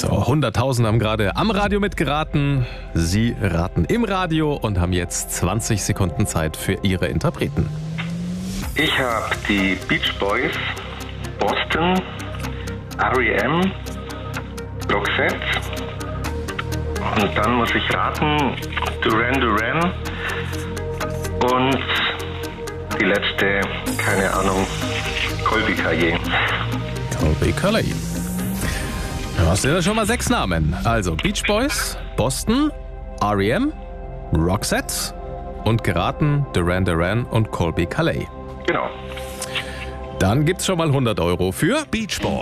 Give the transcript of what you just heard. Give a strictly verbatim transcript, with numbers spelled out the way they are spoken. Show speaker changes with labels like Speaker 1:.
Speaker 1: So, hunderttausend haben gerade am Radio mitgeraten. Sie raten im Radio und haben jetzt zwanzig Sekunden Zeit für Ihre Interpreten.
Speaker 2: Ich habe die Beach Boys, Boston, R E M, Roxette und dann muss ich raten Duran Duran und die letzte, keine Ahnung, Colby Caillat.
Speaker 1: Colby Caillat. Du hast ja schon mal sechs Namen. Also Beach Boys, Boston, R E M, Roxette und geraten Duran Duran und Colby Caillat.
Speaker 2: Genau.
Speaker 1: Dann gibt's schon mal hundert Euro für
Speaker 3: Beach Boys.